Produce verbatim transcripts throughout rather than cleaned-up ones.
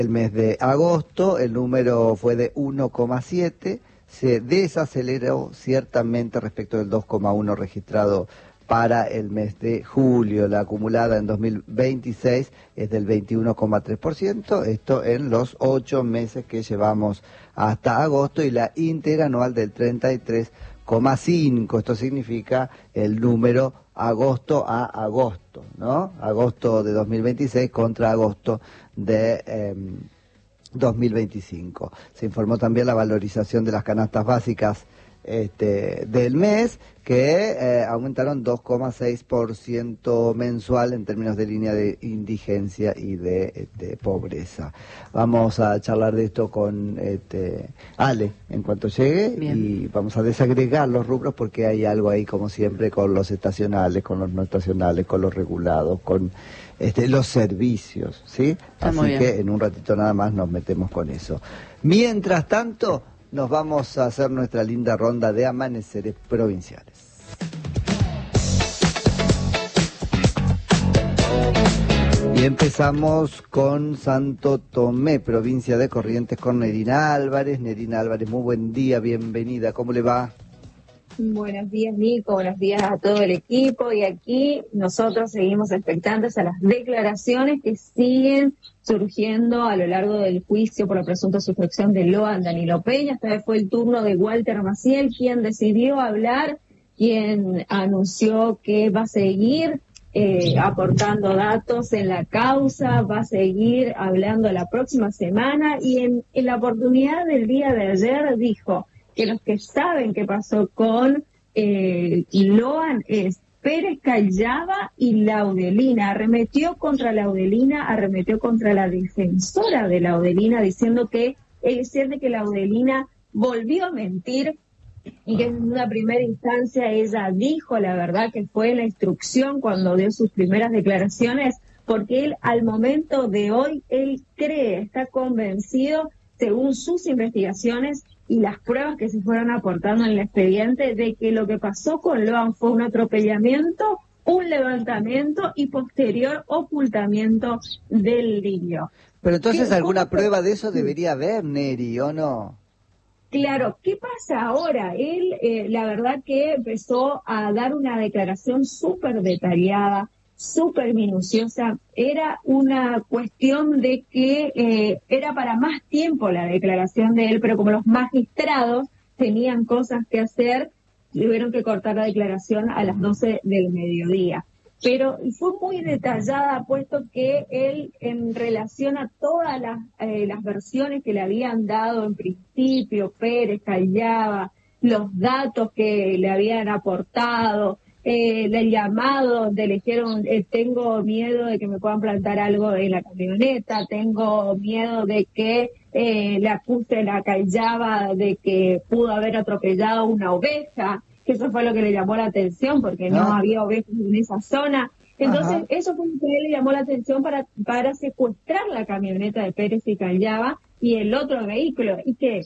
El mes de agosto el número fue de uno coma siete, se desaceleró ciertamente respecto del dos coma uno registrado para el mes de julio. La acumulada en dos mil veintiséis es del veintiuno coma tres por ciento, esto en los ocho meses que llevamos hasta agosto, y la interanual del treinta y tres coma cinco, esto significa el número agosto a agosto, ¿no? Agosto de dos mil veintiséis contra agosto de eh, dos mil veinticinco. Se informó también la valorización de las canastas básicas este, del mes, que eh, aumentaron dos coma seis por ciento mensual en términos de línea de indigencia y de, de pobreza. Vamos a charlar de esto con este, Ale en cuanto llegue. Bien. Y vamos a desagregar los rubros porque hay algo ahí, como siempre, con los estacionales, con los no estacionales, con los regulados, con este, los servicios, ¿sí? Está Así que en un ratito nada más nos metemos con eso. Mientras tanto, nos vamos a hacer nuestra linda ronda de amaneceres provinciales. Y empezamos con Santo Tomé, provincia de Corrientes, con Nerina Álvarez. Nerina Álvarez, muy buen día, bienvenida, ¿cómo le va? Buenos días, Nico, buenos días a todo el equipo, y aquí nosotros seguimos expectantes a las declaraciones que siguen surgiendo a lo largo del juicio por la presunta sustracción de Loan Danilo Peña. Esta vez fue el turno de Walter Maciel, quien decidió hablar, quien anunció que va a seguir eh, aportando datos en la causa, va a seguir hablando la próxima semana, y en, en la oportunidad del día de ayer dijo que los que saben qué pasó con eh, Loan es Pérez Callava y Laudelina. Arremetió contra Laudelina, arremetió contra la defensora de Laudelina, diciendo que es cierto que Laudelina volvió a mentir y que en una primera instancia ella dijo la verdad, que fue la instrucción cuando dio sus primeras declaraciones, porque él al momento de hoy, él cree, está convencido, según sus investigaciones y las pruebas que se fueron aportando en el expediente, de que lo que pasó con Loan fue un atropellamiento, un levantamiento y posterior ocultamiento del niño. Pero entonces alguna prueba de eso debería haber, Neri, ¿o no? Claro, ¿qué pasa ahora? Él, eh, la verdad que empezó a dar una declaración súper detallada, súper minuciosa. Era una cuestión de que eh, era para más tiempo la declaración de él, pero como los magistrados tenían cosas que hacer, tuvieron que cortar la declaración a las doce del mediodía. Pero fue muy detallada, puesto que él, en relación a todas las, eh, las versiones que le habían dado en principio, Pérez, Callava, los datos que le habían aportado, eh, el llamado donde le dijeron, eh, tengo miedo de que me puedan plantar algo en la camioneta, tengo miedo de que eh, le acuse la Callava de que pudo haber atropellado una oveja, que eso fue lo que le llamó la atención, porque no ah. había ovejas en esa zona. Entonces, Ajá. eso fue lo que le llamó la atención para, para secuestrar la camioneta de Pérez y Callava y el otro vehículo, y que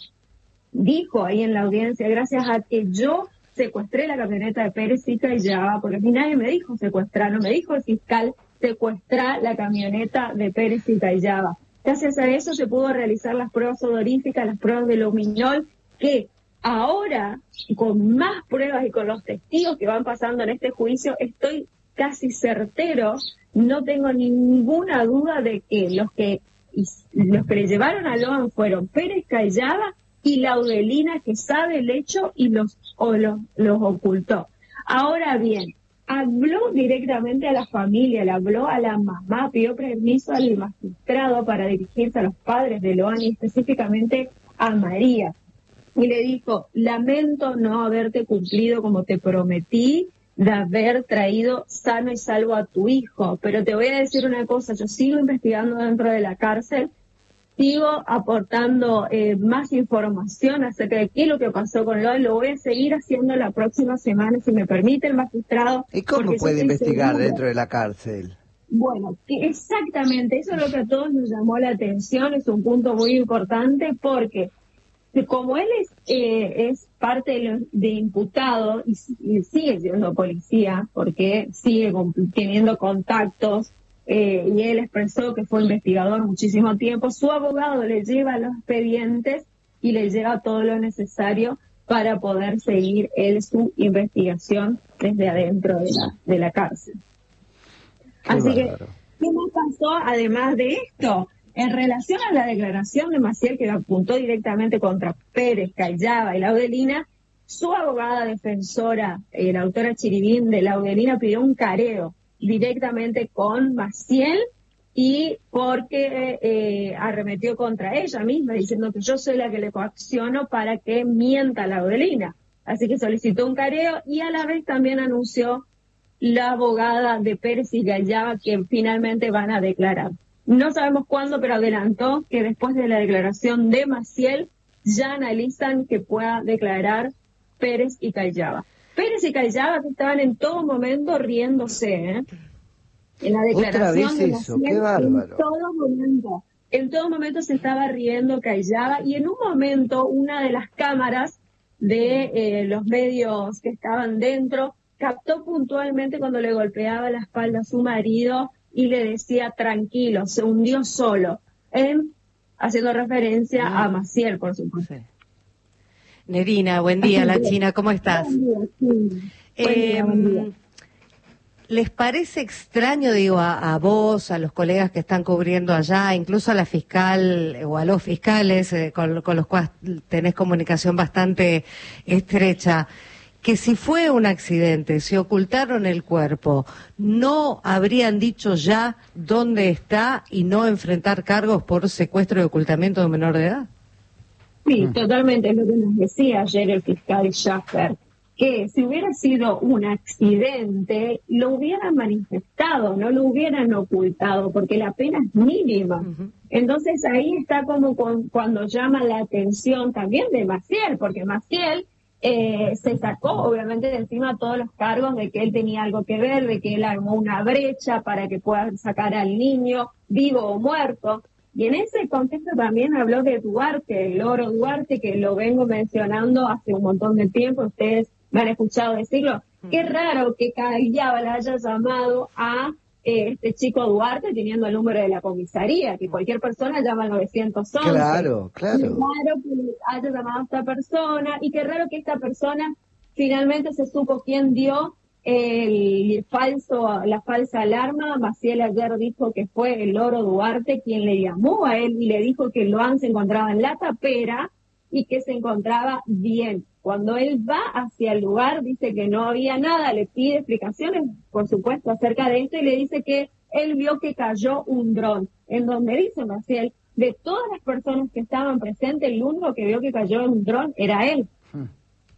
dijo ahí en la audiencia, gracias a que yo secuestré la camioneta de Pérez y Callava, porque a mí nadie me dijo secuestrar, no me dijo el fiscal secuestrar la camioneta de Pérez y Callava. Gracias a eso se pudo realizar las pruebas odoríficas, las pruebas de luminol, que ahora, con más pruebas y con los testigos que van pasando en este juicio, estoy casi certero, no tengo ninguna duda de que los que los que le llevaron a Loan fueron Pérez Callava y Laudelina, que sabe el hecho y los, o los, los ocultó. Ahora bien, habló directamente a la familia, le habló a la mamá, pidió permiso al magistrado para dirigirse a los padres de Loan y específicamente a María. Y le dijo, lamento no haberte cumplido como te prometí, de haber traído sano y salvo a tu hijo. Pero te voy a decir una cosa, yo sigo investigando dentro de la cárcel, sigo aportando eh, más información acerca de qué es lo que pasó con Loan, lo voy a seguir haciendo la próxima semana, si me permite el magistrado. ¿Y cómo puede investigar seguro dentro de la cárcel? Bueno, que exactamente, eso es lo que a todos nos llamó la atención, es un punto muy importante, porque como él es, eh, es parte de, lo, de imputado y, y sigue siendo policía, porque sigue con, teniendo contactos eh, y él expresó que fue investigador muchísimo tiempo. Su abogado le lleva los expedientes y le lleva todo lo necesario para poder seguir él su investigación desde adentro de la, de la cárcel. Qué Así bárbaro. que, ¿qué más pasó además de esto? En relación a la declaración de Maciel, que apuntó directamente contra Pérez, Callaba y Laudelina, su abogada defensora, eh, la autora Chiribín de Laudelina, pidió un careo directamente con Maciel y porque eh, arremetió contra ella misma, diciendo que yo soy la que le coacciono para que mienta Laudelina. Así que solicitó un careo y a la vez también anunció la abogada de Pérez y Callaba que finalmente van a declarar. No sabemos cuándo, pero adelantó que después de la declaración de Maciel ya analizan que pueda declarar Pérez y Callaba. Pérez y Callaba que estaban en todo momento riéndose, ¿eh? En la declaración Otra vez de eso, Maciel, qué bárbaro. en todo momento, en todo momento se estaba riendo Callaba y en un momento una de las cámaras de eh, los medios que estaban dentro captó puntualmente cuando le golpeaba la espalda a su marido y le decía tranquilo, se hundió solo, en, haciendo referencia mm. a Maciel, por supuesto. Sí. Nerina, buen día, la China, ¿cómo estás? Buen día, sí. Eh, buen día, buen día. ¿Les parece extraño, digo, a, a vos, a los colegas que están cubriendo allá, incluso a la fiscal o a los fiscales eh, con, con los cuales tenés comunicación bastante estrecha, que si fue un accidente, si ocultaron el cuerpo, no habrían dicho ya dónde está y no enfrentar cargos por secuestro y ocultamiento de menor de edad? Sí, totalmente, es lo que nos decía ayer el fiscal Schaffer, que si hubiera sido un accidente, lo hubieran manifestado, no lo hubieran ocultado, porque la pena es mínima. Uh-huh. Entonces ahí está como con, cuando llama la atención también de Maciel, porque Maciel eh, se sacó obviamente de encima todos los cargos de que él tenía algo que ver, de que él armó una brecha para que puedan sacar al niño vivo o muerto. Y en ese contexto también habló de Duarte, el loro Duarte, que lo vengo mencionando hace un montón de tiempo, ustedes me han escuchado decirlo. Mm. Qué raro que Callaba le haya llamado a eh, este chico Duarte teniendo el número de la comisaría, que cualquier persona llama al nueve once. Claro, claro. Qué raro que haya llamado a esta persona, y qué raro que esta persona finalmente se supo quién dio el falso, la falsa alarma. Maciel ayer dijo que fue el loro Duarte quien le llamó a él y le dijo que Loan se encontraba en la tapera y que se encontraba bien. Cuando él va hacia el lugar dice que no había nada, le pide explicaciones, por supuesto, acerca de esto y le dice que él vio que cayó un dron, en donde dice Maciel, de todas las personas que estaban presentes, el único que vio que cayó un dron era él. Hmm.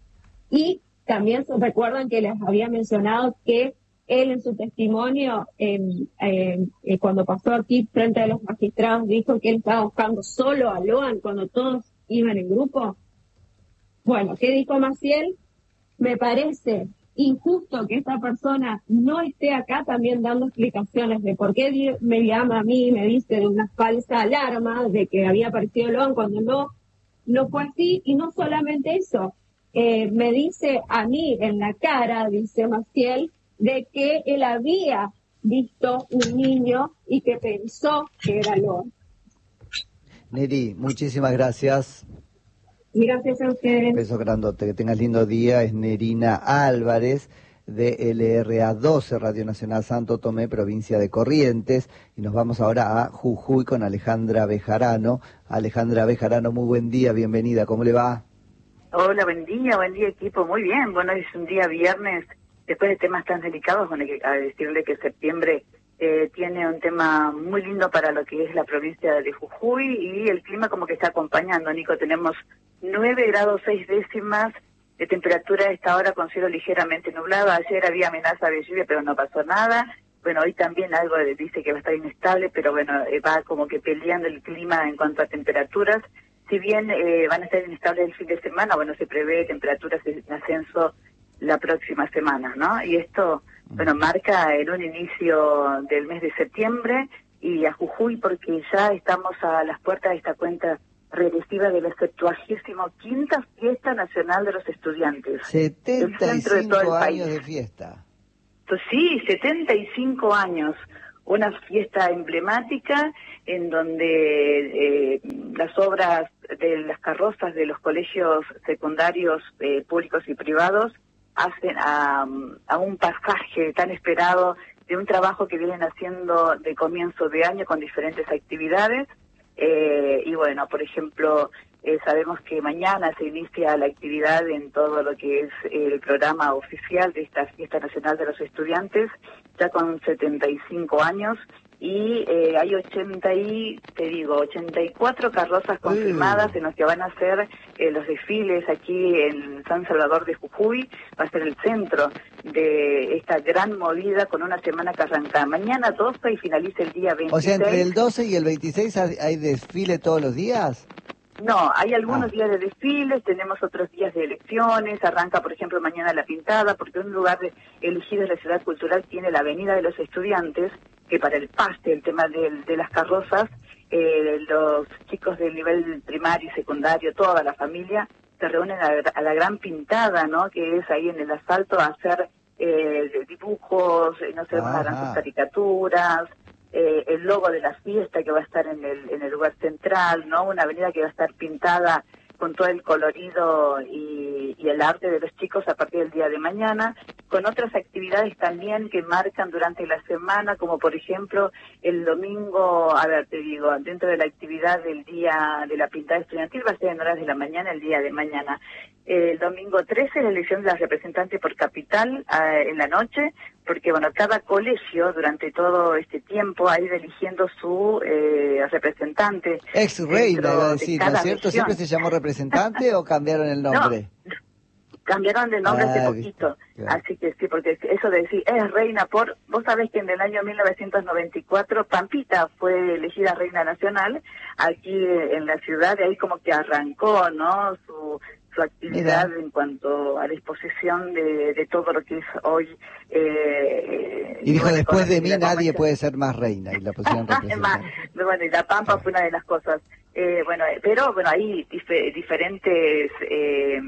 Y también se recuerdan que les había mencionado que él en su testimonio, eh, eh, eh, cuando pasó aquí frente a los magistrados, dijo que él estaba buscando solo a Loan cuando todos iban en grupo. Bueno, ¿qué dijo Maciel? Me parece injusto que esta persona no esté acá también dando explicaciones de por qué me llama a mí y me dice de una falsa alarma de que había aparecido Loan cuando no, no fue así. Y no solamente eso, Eh, me dice a mí en la cara, dice Maciel, de que él había visto un niño y que pensó que era Loan. Neri, muchísimas gracias. Gracias a ustedes. Un beso grandote, que tengas lindo día. Es Nerina Álvarez de L R A doce, Radio Nacional Santo Tomé, provincia de Corrientes. Y nos vamos ahora a Jujuy con Alejandra Bejarano. Alejandra Bejarano, muy buen día, bienvenida, ¿cómo le va? Hola, buen día, buen día equipo, muy bien. Bueno, es un día viernes, después de temas tan delicados, bueno, a decirle que septiembre eh, tiene un tema muy lindo para lo que es la provincia de Jujuy y el clima como que está acompañando, Nico. Tenemos nueve grados seis décimas de temperatura a esta hora con cielo ligeramente nublado. Ayer había amenaza de lluvia, pero no pasó nada. Bueno, hoy también algo dice que va a estar inestable, pero bueno, eh, va como que peleando el clima en cuanto a temperaturas. Si bien eh, van a estar inestables el fin de semana, bueno, se prevé temperaturas en ascenso la próxima semana, ¿no? Y esto, bueno, marca en un inicio del mes de septiembre y a Jujuy porque ya estamos a las puertas de esta cuenta regresiva de la septuagésima quinta Fiesta Nacional de los Estudiantes. setenta y cinco años de fiesta. Pues sí, setenta y cinco años. una fiesta emblemática en donde eh, las obras de las carrozas de los colegios secundarios eh, públicos y privados hacen a, a un pasaje tan esperado de un trabajo que vienen haciendo de comienzo de año con diferentes actividades. Eh, y bueno, por ejemplo, eh, sabemos que mañana se inicia la actividad en todo lo que es el programa oficial de esta Fiesta Nacional de los Estudiantes, ya con setenta y cinco años, y eh, hay ochenta y, te digo, ochenta y cuatro carrozas confirmadas en los que van a hacer eh, los desfiles aquí en San Salvador de Jujuy. Va a ser el centro de esta gran movida con una semana que arranca mañana doce y finaliza el día veintiséis. O sea, entre el doce y el veintiséis hay, hay desfile todos los días. No, hay algunos Ah. días de desfiles, tenemos otros días de elecciones, arranca por ejemplo mañana la pintada, porque un lugar de, elegido en la ciudad cultural tiene la Avenida de los Estudiantes, que para el paste, el tema de, de las carrozas, eh, los chicos del nivel primario y secundario, toda la familia, se reúnen a, a la gran pintada, ¿no? Que es ahí en el asfalto a hacer eh, dibujos, no sé, Ajá. harán sus caricaturas, eh, el logo de la fiesta que va a estar en el, en el lugar central, ¿no? Una avenida que va a estar pintada con todo el colorido y, y el arte de los chicos a partir del día de mañana, con otras actividades también que marcan durante la semana, como por ejemplo el domingo, a ver, te digo, dentro de la actividad del día de la pintada estudiantil va a ser en horas de la mañana, el día de mañana. El domingo trece, la elección de las representantes por capital eh, en la noche, porque bueno, cada colegio durante todo este tiempo ha ido eligiendo su eh, representante. Ex reina, dentro iba a de decir, ¿no cada es cierto? región. ¿Siempre se llamó representante o cambiaron el nombre? No, cambiaron de nombre Ah, hace viste, poquito, claro. así que sí, porque eso de decir, es reina por... Vos sabés que en el año mil novecientos noventa y cuatro Pampita fue elegida reina nacional aquí en la ciudad, de ahí como que arrancó, ¿no?, su, su actividad Mira. en cuanto a disposición de, de todo lo que es hoy... Eh, Y dijo, bueno, después de con- mí la nadie convención- puede ser más reina, y la pusieron Más, representante. bueno, y la Pampa fue una de las cosas. Eh, bueno, eh, pero bueno, hay dif- diferentes, eh,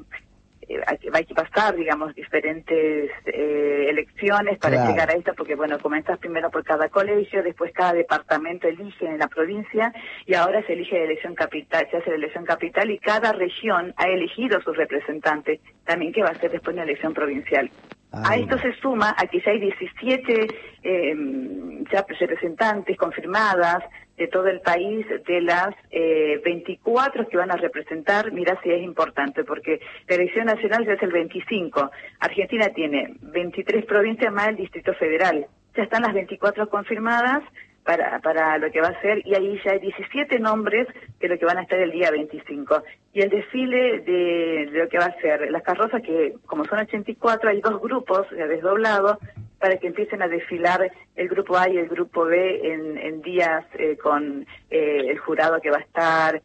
eh, hay, que- hay que pasar, digamos, diferentes eh, elecciones para Claro. llegar a esto, porque bueno, comenzás primero por cada colegio, después cada departamento elige en la provincia, y ahora se elige la elección capital, se hace la elección capital, y cada región ha elegido sus representantes, también que va a ser después una elección provincial. Ah, A esto mira. se suma a que ya hay diecisiete eh, ya representantes confirmadas de todo el país, de las eh, veinticuatro que van a representar. Mirá si es importante, porque la elección nacional ya es el veinticinco. Argentina tiene veintitrés provincias más el Distrito Federal. Ya están las veinticuatro confirmadas para para lo que va a ser, y ahí ya hay diecisiete nombres de lo que van a estar el día veinticinco. Y el desfile de, de lo que va a ser las carrozas, que como son ochenta y cuatro, hay dos grupos ya desdoblados para que empiecen a desfilar el grupo A y el grupo B en, en días eh, con eh, el jurado que va a estar,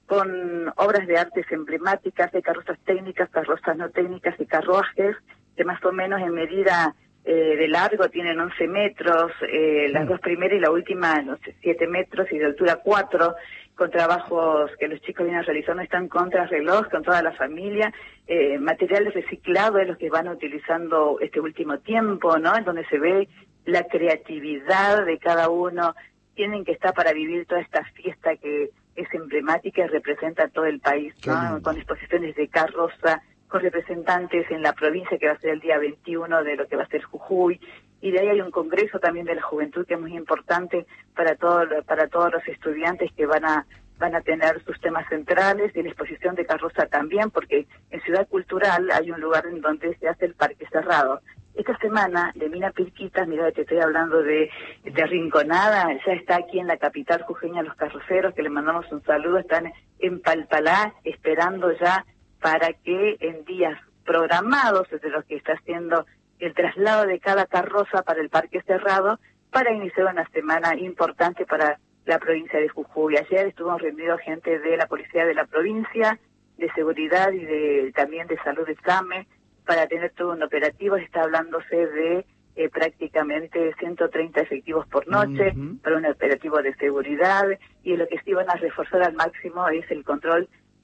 con obras de artes emblemáticas, de carrozas técnicas, carrozas no técnicas y carruajes, que más o menos en medida eh, de largo tienen once metros, eh, las dos primeras y la última, no sé, siete metros, y de altura cuatro, con trabajos que los chicos vienen realizando, están contra reloj, con toda la familia, eh, materiales reciclados, los que van utilizando este último tiempo, ¿no?, en donde se ve la creatividad de cada uno. Tienen que estar para vivir toda esta fiesta que es emblemática y representa a todo el país, ¿no?, con exposiciones de carroza, con representantes en la provincia, que va a ser el día veintiuno de lo que va a ser Jujuy, y de ahí hay un congreso también de la juventud que es muy importante para todo, para todos los estudiantes que van a van a tener sus temas centrales, y la exposición de carroza también, porque en Ciudad Cultural hay un lugar en donde se hace el parque cerrado. Esta semana, de Mina Pirquitas, mira, te estoy hablando de, de Rinconada, ya está aquí en la capital jujeña los carroceros, que le mandamos un saludo, están en Palpalá esperando ya para que en días programados, desde los que está haciendo el traslado de cada carroza para el parque cerrado, para iniciar una semana importante para la provincia de Jujuy. Ayer estuvo reunido gente de la policía de la provincia, de seguridad y de también de salud de Same, para tener todo un operativo. Está hablándose de eh, prácticamente ciento treinta efectivos por noche, Uh-huh. para un operativo de seguridad, y lo que sí van a reforzar al máximo es el control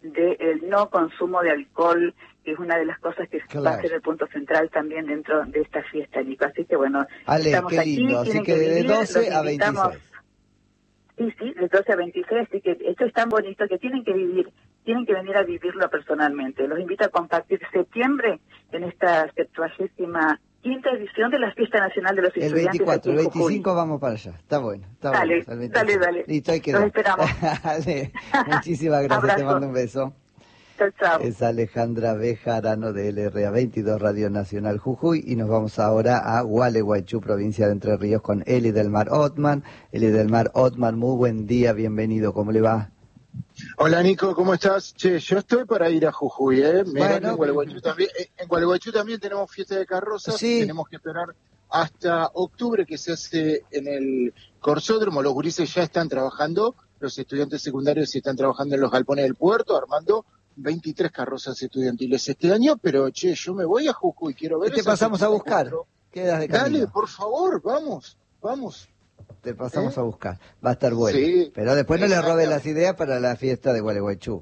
del no consumo de alcohol, que es una de las cosas que claro. va a ser el punto central también dentro de esta fiesta, Nico. Así que bueno, Ale, estamos qué aquí, lindo. Así tienen que que de vivir, doce a los invitamos. veintiséis. Sí, sí, de doce a veintiséis, así que esto es tan bonito que tienen que vivir, tienen que venir a vivirlo personalmente. Los invito a compartir septiembre en esta septuagésima quinta edición de la Fiesta Nacional de los El Estudiantes. veinticuatro, el aquí en Jujuy. veinticinco vamos para allá. Está bueno, está Dale, bueno. El dale, dale. Listo, ahí quedó. Los esperamos. Ale, muchísimas gracias, Abrazo. te mando un beso. Chao, chao. Es Alejandra Bejarano de L R A veintidós Radio Nacional Jujuy y nos vamos ahora a Gualeguaychú, provincia de Entre Ríos, con Eli del Mar Otman. Eli del Mar Otman, muy buen día, bienvenido, ¿cómo le va? Hola Nico, ¿cómo estás? Che, yo estoy para ir a Jujuy, ¿eh? Mirá Bueno, que en Gualeguaychú también, en Gualeguaychú también tenemos fiesta de carrozas, sí. Tenemos que esperar hasta octubre que se hace en el Corsódromo. Los gurises ya están trabajando, los estudiantes secundarios están trabajando en los galpones del puerto, armando veintitrés carrozas estudiantiles este año, pero che, yo me voy a Jujuy, quiero ver. Te pasamos a buscar, quedas de camino. Dale, por favor, vamos, vamos. Te pasamos ¿Eh? a buscar, va a estar bueno. Sí, pero después no le robe las ideas para la fiesta de Gualeguaychú.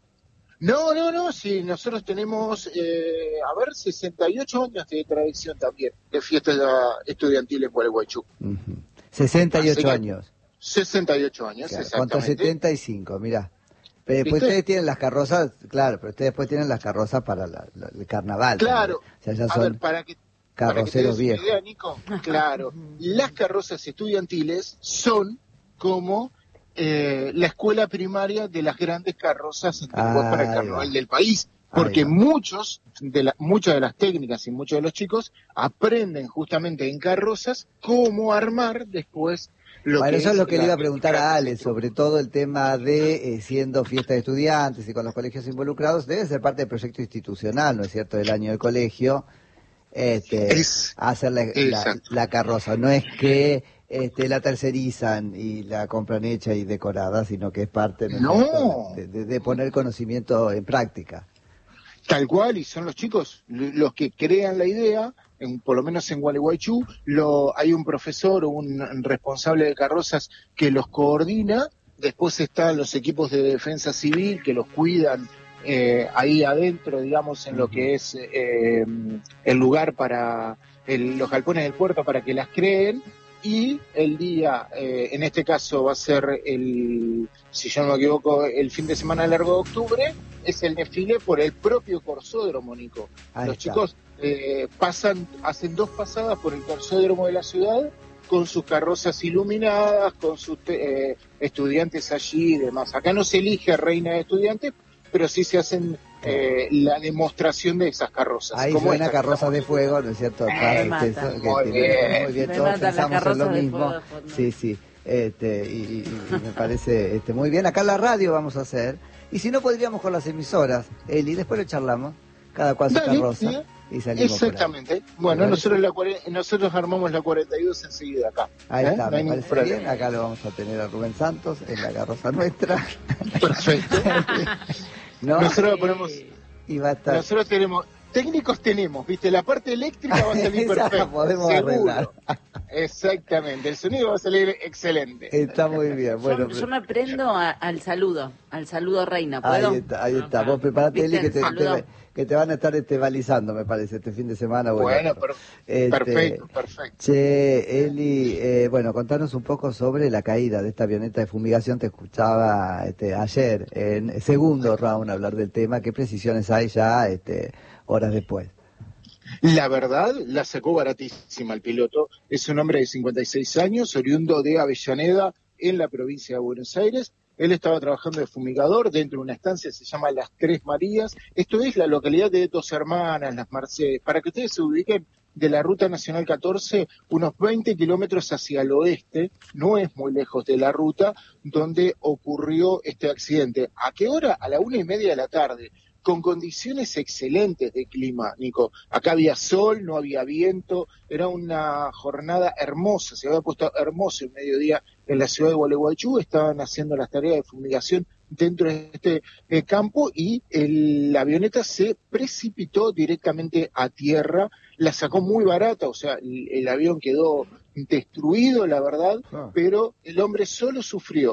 No, no, no, sí, nosotros tenemos, eh, a ver, sesenta y ocho años de tradición también de fiestas estudiantiles en Gualeguaychú. Uh-huh. sesenta y ocho que, años. sesenta y ocho años, claro, exactamente. Contra setenta y cinco, mirá. Pero después ustedes tienen las carrozas, claro, pero ustedes después tienen las carrozas para la, la, el carnaval. Claro, o sea, ya a son ver, para que, carroceros para que te des viejos. una idea, Nico, claro, las carrozas estudiantiles son como eh, la escuela primaria de las grandes carrozas antiguas ah, para el carnaval del país, porque muchos de la, muchas de las técnicas y muchos de los chicos aprenden justamente en carrozas cómo armar después. Lo bueno, que eso es lo que la, le iba a preguntar a Ale, sobre todo el tema de, eh, siendo fiesta de estudiantes y con los colegios involucrados, debe ser parte del proyecto institucional, ¿no es cierto?, del año del colegio, este, es, hacer la, la, la carroza. No es que este, la tercerizan y la compran hecha y decorada, sino que es parte, ¿no? No. de, de, de poner conocimiento en práctica. Tal cual, y son los chicos los que crean la idea, en, por lo menos en Gualeguaychú, lo, hay un profesor o un responsable de carrozas que los coordina, después están los equipos de defensa civil que los cuidan eh, ahí adentro, digamos, en lo que es eh, el lugar para el, los galpones del puerto para que las creen, y el día, eh, en este caso va a ser el, si yo no me equivoco, el fin de semana largo de octubre, es el desfile por el propio Corsódromo, Nico. Ahí Los está. chicos eh, pasan, hacen dos pasadas por el Corsódromo de la ciudad con sus carrozas iluminadas, con sus eh, estudiantes allí y demás. Acá no se elige reina de estudiantes, pero sí se hacen eh, la demostración de esas carrozas. Ahí como suena esta, carrozas de fuego, ¿no es cierto? Me mata. Que muy tiene, bien. muy bien, Me todos matan las pensamos en lo carrozas de mismo. fuego de fondo. Sí, sí. Este, y, y- y me parece este, muy bien. Acá en la radio vamos a hacer. Y si no, podríamos con las emisoras, Eli, después lo charlamos. Cada cual su Dale, carroza. sí. Y salimos por ahí. Exactamente. Bueno, ¿Me nosotros, la, cuare- nosotros armamos la cuarenta y dos enseguida acá. Ahí ¿eh? está, No hay me ningún parece problema. bien. Acá lo vamos a tener a Rubén Santos en la carroza nuestra. Perfecto. ¿No? Nosotros lo ponemos, Y va a estar. nosotros tenemos, técnicos tenemos, viste, la parte eléctrica va a salir Esa la perfecta. podemos seguro. arreglar. Exactamente, el sonido va a salir excelente. Está muy bien. Bueno, yo, yo me prendo a- al saludo, al saludo reina, ¿puedo? ahí está, ahí está. Vos preparate, ¿Viste? Eli, que te, Saludo. te- que te van a estar este, balizando, me parece, este fin de semana. o el Bueno, otro. per- Este, perfecto, perfecto. Che, Eli, eh, bueno, contanos un poco sobre la caída de esta avioneta de fumigación. Te escuchaba este, ayer en segundo round hablar del tema. ¿Qué precisiones hay ya este, horas después? La verdad, la sacó baratísima el piloto. Es un hombre de cincuenta y seis años, oriundo de Avellaneda, en la provincia de Buenos Aires. Él estaba trabajando de fumigador dentro de una estancia, se llama Las Tres Marías. Esto es la localidad de Dos Hermanas, Las Mercedes. Para que ustedes se ubiquen, de la Ruta Nacional catorce, unos veinte kilómetros hacia el oeste, no es muy lejos de la ruta, donde ocurrió este accidente. ¿A qué hora? A la una y media de la tarde, con condiciones excelentes de clima, Nico. Acá había sol, no había viento, era una jornada hermosa, se había puesto hermoso el mediodía en la ciudad de Gualeguaychú, estaban haciendo las tareas de fumigación dentro de este eh, campo y el- la avioneta se precipitó directamente a tierra, la sacó muy barata, o sea, el, el avión quedó destruido, la verdad, Ah. pero el hombre solo sufrió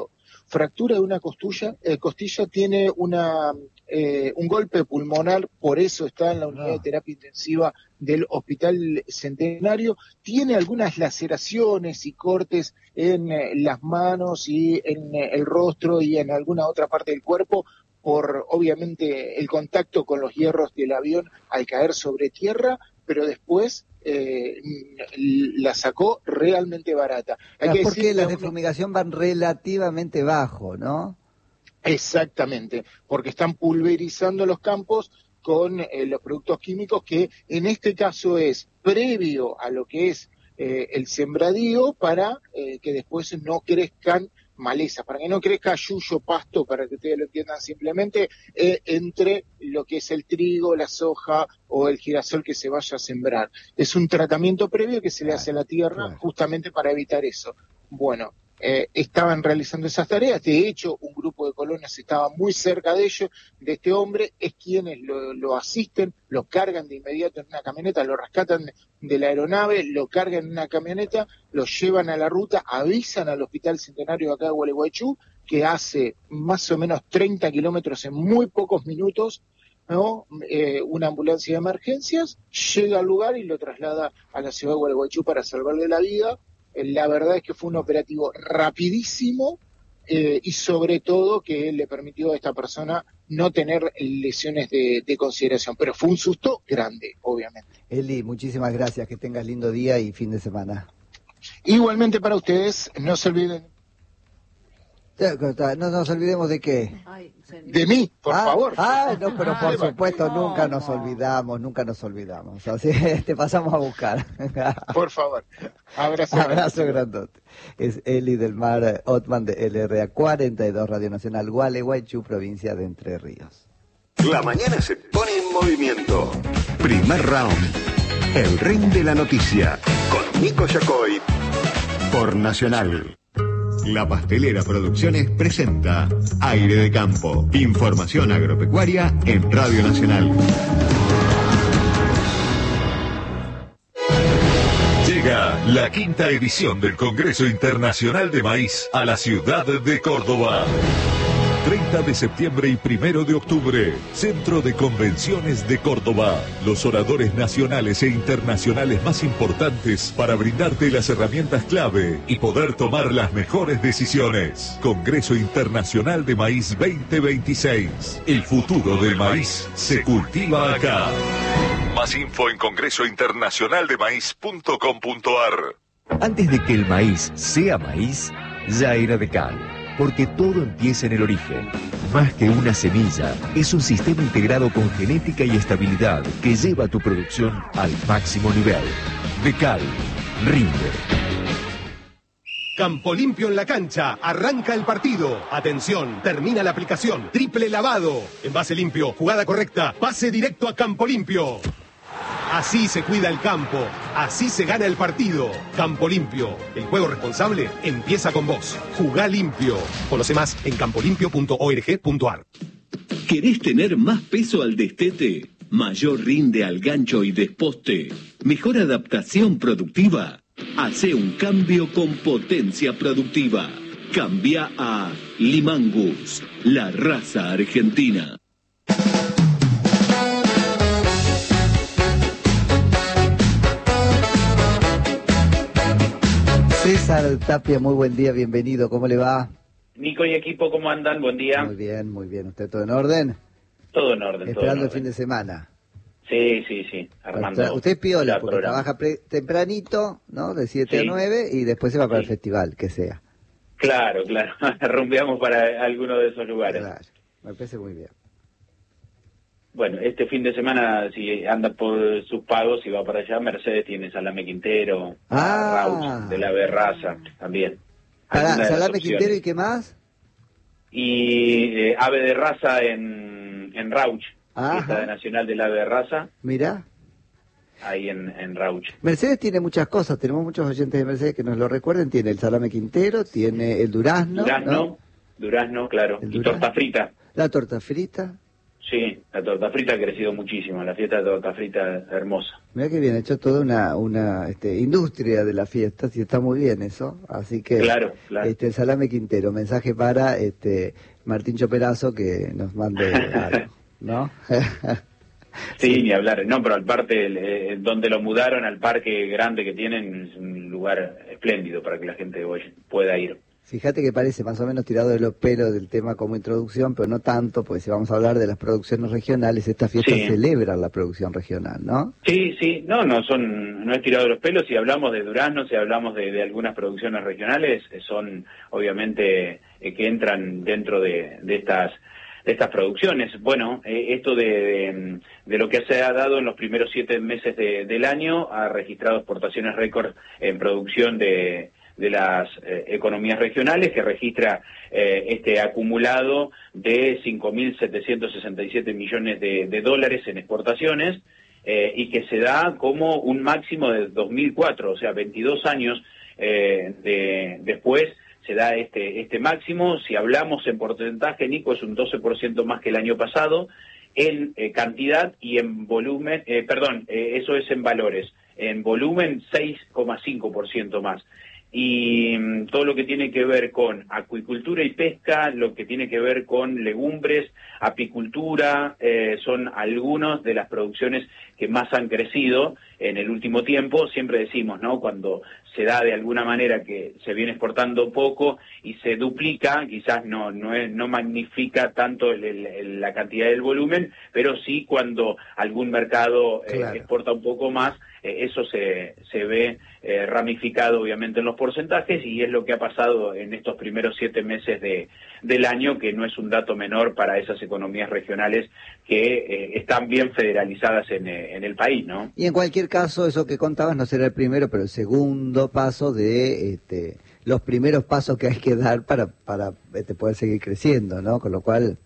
fractura de una costilla, eh, costilla tiene una eh, un golpe pulmonar, por eso está en la unidad de terapia intensiva del Hospital Centenario, tiene algunas laceraciones y cortes en eh, las manos y en eh, el rostro y en alguna otra parte del cuerpo, por obviamente el contacto con los hierros del avión al caer sobre tierra, pero después eh, la sacó realmente barata. Hay Claro, que porque decir las que de uno- fumigación van relativamente bajo, ¿no? Exactamente, porque están pulverizando los campos con eh, los productos químicos que en este caso es previo a lo que es eh, el sembradío para eh, que después no crezcan malezas, para que no crezca yuyo, pasto, para que ustedes lo entiendan simplemente, eh, entre lo que es el trigo, la soja o el girasol que se vaya a sembrar. Es un tratamiento previo que se le hace a la tierra claro. justamente para evitar eso. Bueno, eh, estaban realizando esas tareas, de hecho un grupo de colonos estaba muy cerca de ellos, de este hombre, es quienes lo, lo asisten, lo cargan de inmediato en una camioneta, lo rescatan de, de la aeronave, lo cargan en una camioneta, lo llevan a la ruta, avisan al Hospital Centenario de acá de Gualeguaychú, que hace más o menos treinta kilómetros en muy pocos minutos, ¿no? Eh, una ambulancia de emergencias llega al lugar y lo traslada a la ciudad de Gualeguaychú para salvarle la vida. La verdad es que fue un operativo rapidísimo eh, y sobre todo que le permitió a esta persona no tener lesiones de, de consideración, pero fue un susto grande, obviamente. Eli, muchísimas gracias, que tengas lindo día y fin de semana. Igualmente para ustedes, no se olviden No nos olvidemos de qué. Ay, se- de mí, por ah, favor. Ah, no, pero por Ay, supuesto, ¿cómo? nunca nos olvidamos, nunca nos olvidamos. Así te pasamos a buscar. Por favor. Abrazo. Abrazo grandote. Es Eli del Mar Otman de L R A cuarenta y dos Radio Nacional Gualeguaychú, provincia de Entre Ríos. La mañana se pone en movimiento. Primer round. El ring de la noticia. Con Nico Yacoy. Por Nacional. La Pastelera Producciones presenta Aire de Campo. Información agropecuaria en Radio Nacional. Llega la quinta edición del Congreso Internacional de Maíz a la ciudad de Córdoba. treinta de septiembre y primero de octubre, Centro de Convenciones de Córdoba. Los oradores nacionales e internacionales más importantes para brindarte las herramientas clave y poder tomar las mejores decisiones. Congreso Internacional de Maíz veinte veintiséis. El futuro del maíz se cultiva acá. Más info en congreso internacional de maíz punto com punto ar. Antes de que el maíz sea maíz, ya era de cal. Porque todo empieza en el origen. Más que una semilla, es un sistema integrado con genética y estabilidad que lleva tu producción al máximo nivel. Decal, rinde. Campo Limpio en la cancha, arranca el partido. Atención, termina la aplicación. Triple lavado. Envase limpio, jugada correcta, pase directo a Campo Limpio. Así se cuida el campo, así se gana el partido. Campo Limpio, el juego responsable empieza con vos. Jugá limpio. Conoce más en campo limpio punto org punto ar. ¿Querés tener más peso al destete? ¿Mayor rinde al gancho y desposte? ¿Mejor adaptación productiva? Hace un cambio con potencia productiva. Cambia a Limangus, la raza argentina. César Tapia, muy buen día, bienvenido, ¿cómo le va? Nico y equipo, ¿cómo andan? Buen día. Muy bien, muy bien, ¿usted todo en orden? Todo en orden. Esperando todo en el orden. fin de semana. Sí, sí, sí, armando. Usted es piola, la porque programa. trabaja pre- tempranito, ¿no? De siete Sí. a nueve y después se va para Sí. el festival, que sea. Claro, claro, rumbeamos para alguno de esos lugares. Claro, me parece muy bien. Bueno, este fin de semana, si anda por sus pagos y va para allá, Mercedes tiene Salame Quintero, Ah. Rauch de la Berraza también. Para Alguna de las Salame opciones. Quintero y qué más. Y eh, Ave de Raza en, en Rauch, Ajá. fiesta de Nacional del Ave de Raza, Mirá, ahí en, en Rauch. Mercedes tiene muchas cosas, tenemos muchos oyentes de Mercedes que nos lo recuerden, tiene el Salame Quintero, tiene el Durazno, Durazno, ¿no? Durazno, claro, El y durazno. torta frita. La torta frita. Sí, La torta frita ha crecido muchísimo, la fiesta de torta frita es hermosa. Mira que bien, hecho toda una una este, industria de las fiestas y está muy bien eso. Así que, claro, claro. Este, el Salame Quintero, mensaje para este Martín Choperazo que nos mande algo, ¿no? Sí, sí, ni hablar. No, pero aparte, eh, donde lo mudaron al parque grande que tienen, es un lugar espléndido para que la gente hoy pueda ir. Fíjate que parece más o menos tirado de los pelos del tema como introducción, pero no tanto, porque si vamos a hablar de las producciones regionales, esta fiesta sí. celebra la producción regional, ¿no? Sí, sí, no, no son, no es tirado de los pelos. Si hablamos de durazno, si hablamos de, de algunas producciones regionales, son obviamente eh, que entran dentro de, de estas de estas producciones. Bueno, eh, esto de, de, de lo que se ha dado en los primeros siete meses de, del año, ha registrado exportaciones récord en producción de de las eh, economías regionales, que registra eh, este acumulado de cinco mil setecientos sesenta y siete millones de, de dólares en exportaciones, eh, y que se da como un máximo de dos mil cuatro, o sea, veintidós años eh, de, después se da este, este máximo. Si hablamos en porcentaje, Nico, es un doce por ciento más que el año pasado, en eh, cantidad y en volumen, eh, perdón, eh, eso es en valores, en volumen seis coma cinco por ciento más. Y mm, todo lo que tiene que ver con acuicultura y pesca, lo que tiene que ver con legumbres, apicultura, eh, son algunas de las producciones que más han crecido en el último tiempo. Siempre decimos, ¿no?, cuando se da de alguna manera que se viene exportando poco y se duplica, quizás no no es, no magnifica tanto el, el, el, la cantidad del volumen, pero sí cuando algún mercado eh, claro. exporta un poco más, eh, eso se, se ve eh, ramificado obviamente en los porcentajes, y es lo que ha pasado en estos primeros siete meses de, del año, que no es un dato menor para esas economías regionales que eh, están bien federalizadas en, eh, en el país, ¿no? Y en cualquier caso, eso que contabas no será el primero, pero el segundo paso de este, los primeros pasos que hay que dar para para este, poder seguir creciendo, ¿no? Con lo cual...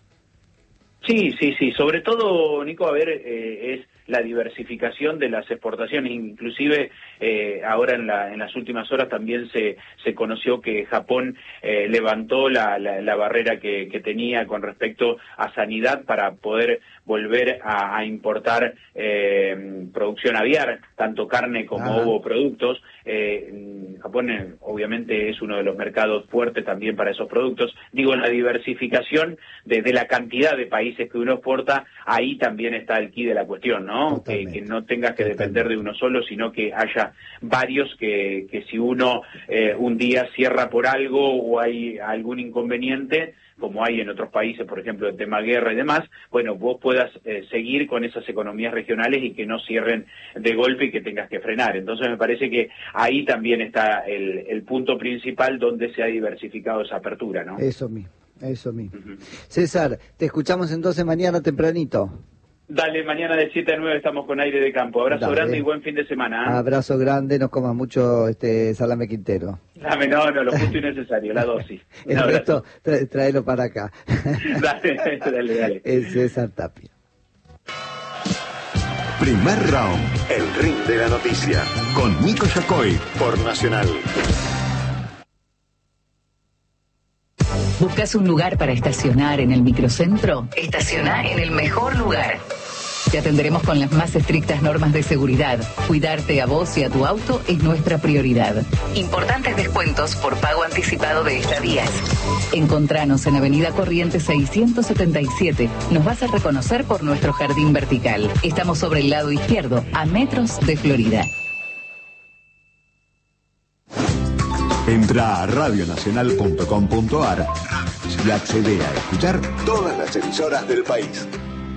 Sí, sí, sí. Sobre todo, Nico, a ver, eh, es la diversificación de las exportaciones. Inclusive eh, ahora en, la, en las últimas horas también se, se conoció que Japón eh, levantó la, la, la barrera que, que tenía con respecto a sanidad para poder volver a, a importar eh, producción aviar, tanto carne como ah. ovoproductos. Eh, Japón eh, obviamente es uno de los mercados fuertes también para esos productos. Digo, en la diversificación de, de la cantidad de países que uno exporta, ahí también está el quid de la cuestión, ¿no? Que, que no tengas que depender de uno solo, sino que haya varios que, que si uno eh, un día cierra por algo o hay algún inconveniente, como hay en otros países, por ejemplo, el tema guerra y demás, bueno, vos puedas eh, seguir con esas economías regionales y que no cierren de golpe y que tengas que frenar. Entonces me parece que ahí también está el, el punto principal donde se ha diversificado esa apertura, ¿no? Eso mismo, eso mismo. Uh-huh. César, te escuchamos entonces mañana tempranito. Dale, mañana de siete a nueve estamos con Aire de Campo. Abrazo Dale. grande y buen fin de semana. ¿eh? Abrazo grande, no comas mucho este salame Quintero. Dame, no, no, lo justo y necesario, la dosis. El resto, tra tráelo para acá. Dale, dale, dale. Es César Tapia. Primer round, el ring de la noticia, con Nico Yacoy, por Nacional. ¿Buscas un lugar para estacionar en el microcentro? Estaciona en el mejor lugar. Te atenderemos con las más estrictas normas de seguridad. Cuidarte a vos y a tu auto es nuestra prioridad. Importantes descuentos por pago anticipado de estadías. Encontranos en Avenida Corrientes seiscientos setenta y siete. Nos vas a reconocer por nuestro jardín vertical. Estamos sobre el lado izquierdo, a metros de Florida. Entra a radio nacional punto com punto a r y accede a escuchar todas las emisoras del país.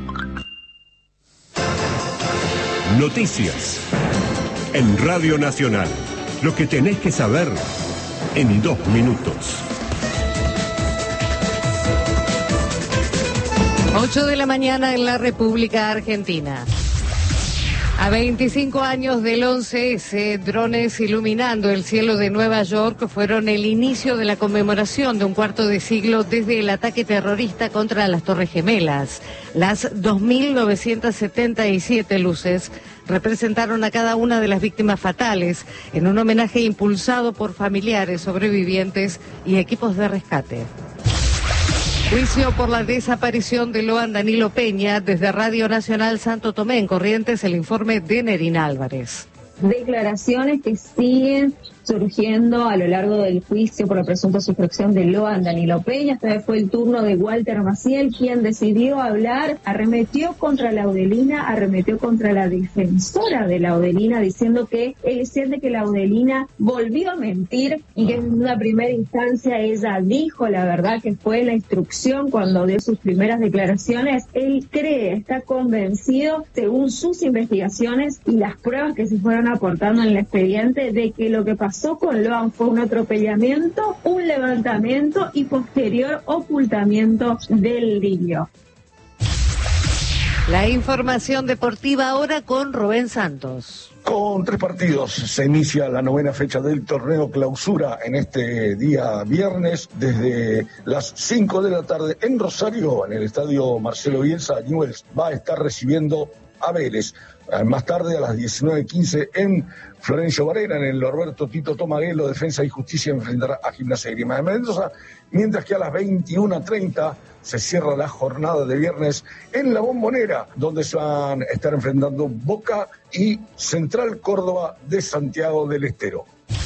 Noticias en Radio Nacional. Lo que tenés que saber en dos minutos. ocho de la mañana en la República Argentina. A veinticinco años del once ese, drones iluminando el cielo de Nueva York fueron el inicio de la conmemoración de un cuarto de siglo desde el ataque terrorista contra las Torres Gemelas. Las dos mil novecientas setenta y siete luces representaron a cada una de las víctimas fatales en un homenaje impulsado por familiares, sobrevivientes y equipos de rescate. Juicio por la desaparición de Loan Danilo Peña. Desde Radio Nacional Santo Tomé, en Corrientes, el informe de Nerín Álvarez. Declaraciones que siguen surgiendo a lo largo del juicio por la presunta sustracción de Loan Danilo Peña. Esta vez fue el turno de Walter Maciel, quien decidió hablar, arremetió contra Laudelina, arremetió contra la defensora de Laudelina, diciendo que él siente que Laudelina volvió a mentir y que en una primera instancia ella dijo la verdad, que fue la instrucción cuando dio sus primeras declaraciones. Él cree, está convencido, según sus investigaciones y las pruebas que se fueron aportando en el expediente, de que lo que pasó con Loan fue un atropellamiento, un levantamiento y posterior ocultamiento del niño. La información deportiva ahora con Rubén Santos. Con tres partidos se inicia la novena fecha del torneo Clausura en este día viernes desde las cinco de la tarde en Rosario, en el estadio Marcelo Bielsa. Newell's va a estar recibiendo a Vélez. Más tarde, a las diecinueve quince, en Florencio Varela, en el Norberto Tito Tomaguelo, Defensa y Justicia enfrentará a Gimnasia y Grima de Mendoza, mientras que a las veintiuna treinta se cierra la jornada de viernes en La Bombonera, donde se van a estar enfrentando Boca y Central Córdoba de Santiago del Estero.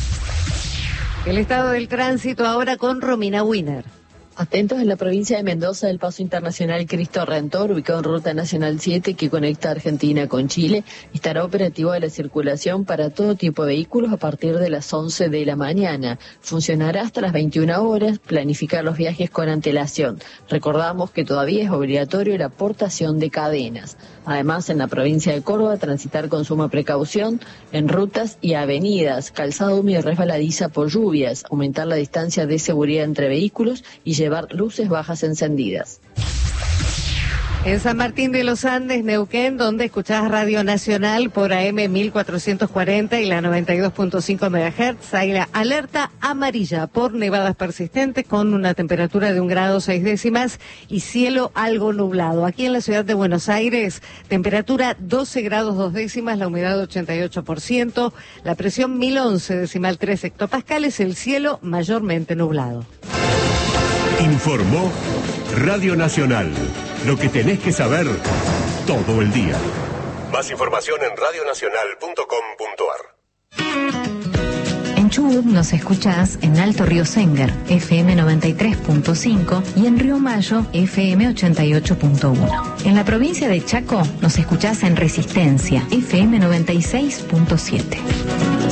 El estado del tránsito ahora con Romina Wiener. Atentos, en la provincia de Mendoza, el paso internacional Cristo Redentor, ubicado en Ruta Nacional siete, que conecta Argentina con Chile, estará operativo de la circulación para todo tipo de vehículos a partir de las once de la mañana. Funcionará hasta las veintiuna horas, planificar los viajes con antelación. Recordamos que todavía es obligatorio la portación de cadenas. Además, en la provincia de Córdoba, transitar con suma precaución en rutas y avenidas, calzada húmeda y resbaladiza por lluvias, aumentar la distancia de seguridad entre vehículos y llevar luces bajas encendidas. En San Martín de los Andes, Neuquén, donde escuchás Radio Nacional por A M mil cuatrocientos cuarenta y la noventa y dos punto cinco megahertz, hay la alerta amarilla por nevadas persistentes con una temperatura de un grado seis décimas y cielo algo nublado. Aquí en la ciudad de Buenos Aires, temperatura doce grados dos décimas, la humedad ochenta y ocho por ciento, la presión mil once decimal tres hectopascales, el cielo mayormente nublado. Informó Radio Nacional. Lo que tenés que saber todo el día. Más información en radio nacional punto com punto a r. En Chubut nos escuchás en Alto Río Sengar, F M noventa y tres punto cinco, y en Río Mayo, F M ochenta y ocho punto uno. En la provincia de Chaco nos escuchás en Resistencia, F M noventa y seis punto siete.